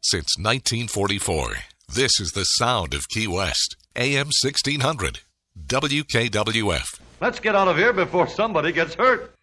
since 1944. This is the sound of Key West. AM 1600. WKWF. Let's get out of here before somebody gets hurt.